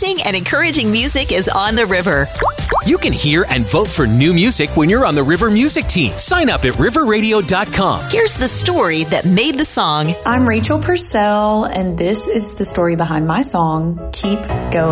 uplifting and encouraging music is on the river. You can hear and vote for new music when you're on the River Music Team. Sign up at riverradio.com. Here's the story that made the song. I'm Rachel Purcell, and this is the story behind my song, Keep Going.